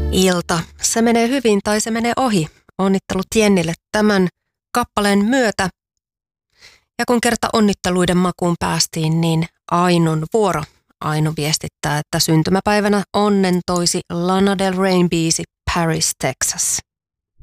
Ilta. Se menee hyvin tai se menee ohi. Onnittelut Jennille tämän kappaleen myötä. Ja kun kerta onnitteluiden makuun päästiin, niin Ainun vuoro. Ainu viestittää, että syntymäpäivänä onnen toisi Lana Del Reyn biisi Paris, Texas.